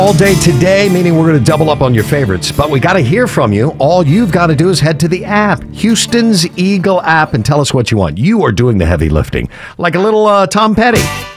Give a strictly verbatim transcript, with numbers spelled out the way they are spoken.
All day today, meaning we're going to double up on your favorites, but we got to hear from you. All you've got to do is head to the app, Houston's Eagle app, and tell us what you want. You are doing the heavy lifting, like a little uh, Tom Petty.